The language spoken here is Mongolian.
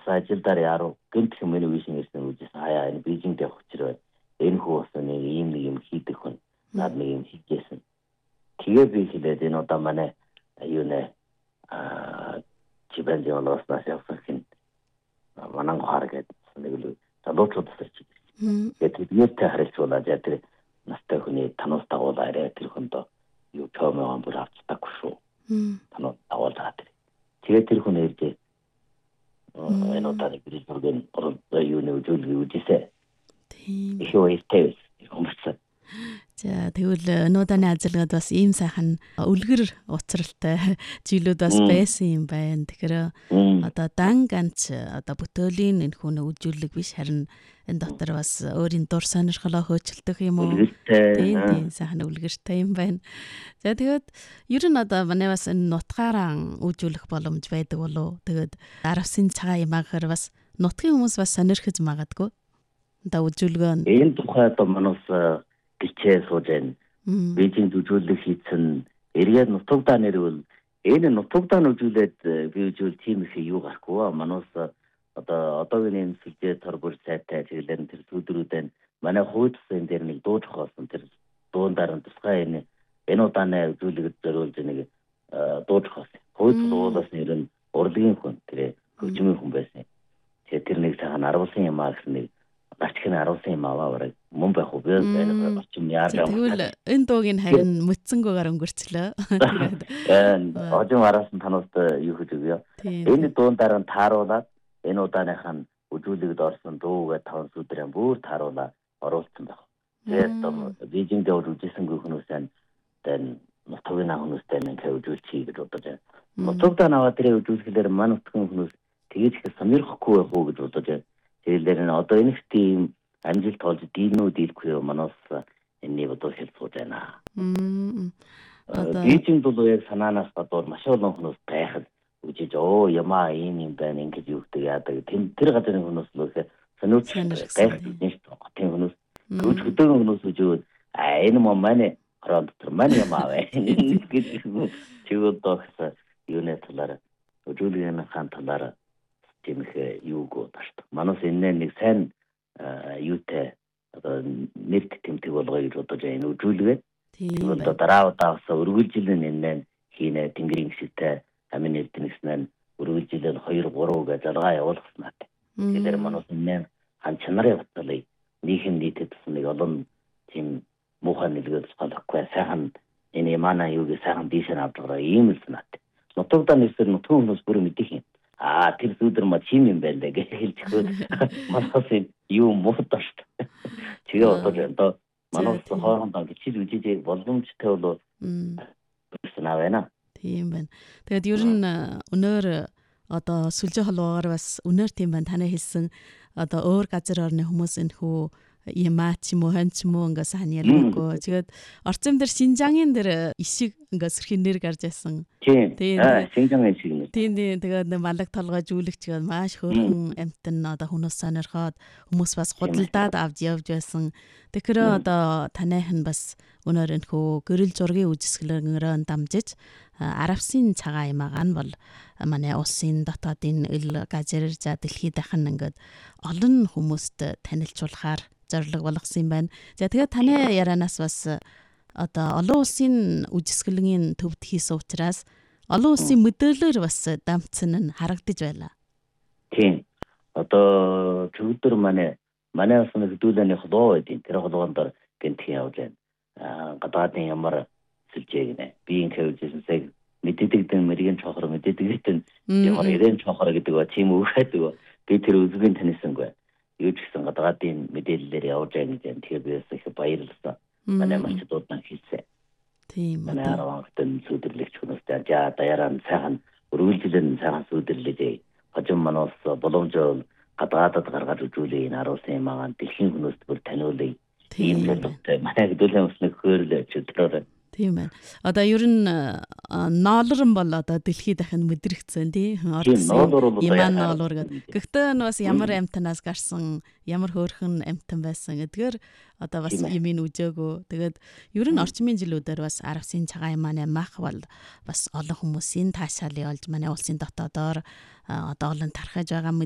ажилдаар яруу гэмт хүмүүний вишн гэсэн үгээс хаяа энэ Бээжинд явах учраас энэ хүмүүс нэг юм хийдэг хүн над нэг юм хийжсэн. Тэгээ би хэлээд энэ удаа манай юу нэ чибэн жолоос насяасан хин манан хаар гэдэг нэг л залуучууд ч юм. Тэгээд харилцуулаад тэр настай хүний танаас дагуулаарэ тэр хүнд юу чамаа бүр авцдаг шүү. Танаас дагуулаад тэр. Тэгээд тэр хүн ирж энэ удаа нэг бүрэн юу нэ үжүүлээ. Тийм. Их үетэй хүмүүс. За тэгвэл өнөөдрийн ажиллагад бас ийм сайхан үлгэр уцралтай жилүүд бас байсан юм байна. Тэгэхээр одоо дан ганц одоо бүтээлийн энэ хүн үжүүлэг биш харин энэ дотор бас өөрийн дур сонирхлоо хөөцөлдөх юм уу? Тийм сайхан үлгэртэй юм байна. За тэгээд ер нь одоо манай бас энэ нутгаараа үжүүлэх боломж байдаг болов. Тэгээд аравсын цагаан ямаагаар бас нутгийн хүмүүс бас сонирхож магадгүй. Одоо үжүүлгөө энэ тухай одоо манаас гिचээ сууж байна. Бээжинд үжүүлэг хийсэн эргээд нутагдаа нэрвэл энэ нутагдаа үжүүлээд би үжүүл тийм их юу гарахгүй. Манаас одоогийн сүлжээ торгуул сайтай чиглэлэн тэр сүдрүүдэн манай хуудсан дээр нэг дууж хоосон тэр дуундар нь тусгай энэ удааны үжүүлэгд зориулж нэг дууж хоосон. Хуудс дуулаас нэр нь урлагийн хүн тэр хөгжмийн хүн байсан. Тэгээ тэр нэг цагаан аруулсан юм аа гэсэн нэг гачхны аруулсан юм аваа мөн байх уу би очим яараа. Тэгвэл энэ дуугийн харин мөцсөнгөөр өнгөрчлөө. Ожим араас нь танаас юу гэж өгөө. Энэ дуундар нь тааруулаад энэ удааныхаа үжүүлэгд орсон дуугээ 5 сүдрэн бүр тааруулаад оруулсан байх. Тэгээд Бээжинд үргэлжсэн хүмүүсээ тань нутгийн хүмүүстэй нэг үжүүлчихий гэж бодож байна. Нутгад наваа тэр үжүүлэхээр мань нутгийн хүмүүс тэгэж их сонирхгүй байх уу гэж бодож байна. Тэгэхээр одоо энэ тийм амжилт олж дийлнүүд дийлэхгүй манаас энэ бодож хэлсууж байна. Бээжинд бол яг санаанаас гадуур маш олон хүмүүс гайхал үжиж ямаа ийм юм байна ингэж юу гэдэг яадаг тэр газрын хүмүүс л сонирч гайхдаг тийм хүмүүс гүйж хөдөөгөн хүмүүс үжиж энэ маань ороод тэр маань ямаа вэ гэж чигэл догс юунэ талаар үжүүлгийн хаан талаар тийм их юуг таашд. Манаас энэ нэг сайн юутай одоо нэрт тэмдэг болгоё гэж бодож байна үжүүлгээ. Тийм. Одоо дараа удаас үргэлжилэн энэ хийнэ тэнгэрийн гисэтэй амин эрдэнэснэн үргэлжилэн 2 3 гэж залгаа явуулсан нат. Тэгэхээр манаас энэ хан чанарын баталыг нийтэд нэг олон тийм муухай нэлгээд болохгүй сайхан энэ манай юуг сайхан дийшэн авч байгаа ийм л нат. Нутгадаа нэрсэр нутгийн хүмүүс бүр мэдих юм. Тэр сүдэр ма чим юм байна гэж хэлчихвэл манаас юу муутаа шүү дээ. Тэгээ одоо манаас хоорондоо гिचил үжиж боломжтой бол санаа байна. Тийм байна. Тэгээд ер нь өнөөр одоо сүлжээ холбоогоор бас өнөөр тийм байна. Танай хэлсэн одоо өөр газар орны хүмүүс энэ хүү ямаач юм уу хонч юм уу ингээ сайн ялгаагүй. Тэгээд орцом дээр Шинжангийн дээр ишиг ингээ сэрхийн нэр гарч байсан. Тийм. Шинжангийн ишиг нэр. Тийм. Тэгээд малаг толгой жүүлэгч гээд маш хөөрхөн амтан одоо хүмүүс сонирхоод хүмүүс бас худалдаад авч явж байсан. Тэгэхээр одоо танайхан бас өнөөр энэ хүү гэрэл зургийн үзэсгэлэнгээр дамжиж аравсын цагаан ямаагаа нь бол манай улсын дотоодын ил газар за дэлхийд дахин ингээд олон хүмүүст танилцуулахаар зорилго болгосон юм байна. За тэгээд таны ярианаас бас одоо олон улсын үжисгэлэнгийн төвд хийсэн учраас олон улсын мэдээлэлээр бас дамцсан нь харагдаж байна. Тийм. Одоо чөлдөр манай улсын хөдөлгөөний холбоо байдیں۔ Тэр холбоонд гэнтхэн явж байна. Гадаадын ямар сүлжээг нэ биеийн хэвжүүлсэг мэддэг мэрийн чохор мэддэг ямар ирэн чохор гэдэг ба тийм үхээд би тэр үзгийн таньсангүй. Юу ч гэсэн гадаадын мэдээллээр явж байгаа гэж байна. Тэгэхээр би их баярлалаа. Манай маш дуудан хийсэн. Тийм. Манай аравтан сүдэрлэгч хүмүүстэй даяараа сайхан үргэлжлэн сайхан сүдэрлэж хожим манаас боломжтой гадаадад гаргаж үзүүлээ энэ аруулсан юм аа дэлхийн хүмүүст бүр таниулъя. Тийм л манай хөдөлгөөний өснөх хөөрөл чөлтөрөө. Тийм байна. Одоо ер нь ноолрон бол одоо дэлхийд дахин мэдрэгдсэн тий. Иман ноолор гэдэг. Гэхдээ бас ямар амтанаас гарсан, ямар хөөрхөн амтан байсан гэдгээр одоо бас юмын үжээгөө. Тэгээд ер нь орчмын жилүүдээр бас аравсын цагаан маань мах бол бас олон хүмүүсийн таашаалыг олж манай улсын дотоодоор одоо олон тархаж байгаа